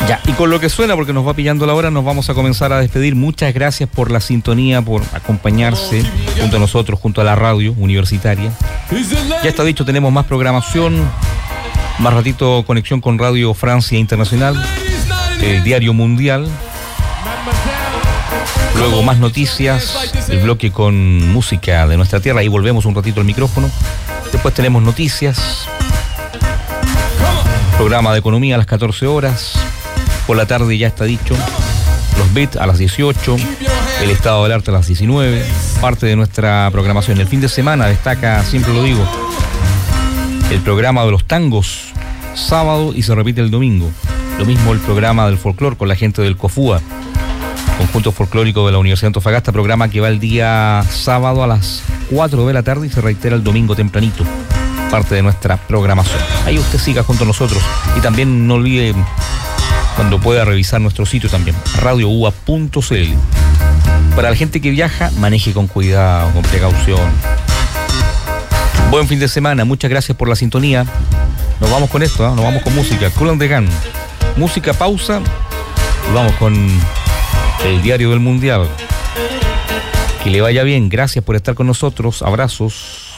Ya, y con lo que suena, porque nos va pillando la hora, nos vamos a comenzar a despedir. Muchas gracias por la sintonía, por acompañarse junto a nosotros, junto a la radio universitaria. Ya está dicho, tenemos más programación, más ratito conexión con Radio Francia Internacional, el Diario Mundial. Luego más noticias, el bloque con música de nuestra tierra, ahí volvemos un ratito al micrófono. Después tenemos noticias, programa de economía a las 14 horas. Por la tarde ya está dicho, los beats a las 18, el estado del arte a las 19, parte de nuestra programación. El fin de semana destaca, siempre lo digo, el programa de los tangos, sábado y se repite el domingo. Lo mismo el programa del folclore con la gente del COFUA, Conjunto Folclórico de la Universidad de Antofagasta, programa que va el día sábado a las 4 de la tarde y se reitera el domingo tempranito, parte de nuestra programación. Ahí usted siga junto a nosotros y también no olvide, cuando pueda, revisar nuestro sitio también, radioua.cl. Para la gente que viaja, maneje con cuidado, con precaución. Buen fin de semana, muchas gracias por la sintonía. Nos vamos con esto, nos vamos con música. Kool and the Gang. Música, pausa, y vamos con el Diario del Mundial. Que le vaya bien, gracias por estar con nosotros, abrazos.